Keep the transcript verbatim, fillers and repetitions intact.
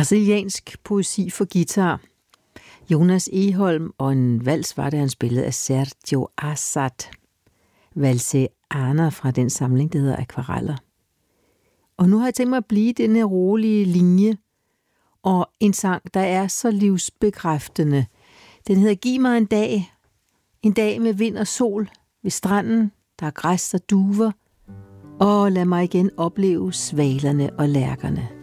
Brasiliansk poesi for guitar. Jonas Egholm, og en vals var det, han spillede af Sergio Assad. Valse Ana fra den samling, der hedder Akvareller. Og nu har jeg tænkt mig at blive i denne rolige linje, og en sang, der er så livsbekræftende. Den hedder Giv mig en dag. En dag med vind og sol ved stranden, der er græs og duver, og lad mig igen opleve svalerne og lærkerne.